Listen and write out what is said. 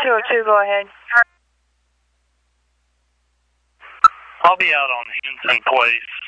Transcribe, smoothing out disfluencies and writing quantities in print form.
202, go ahead. I'll be out on Henson Place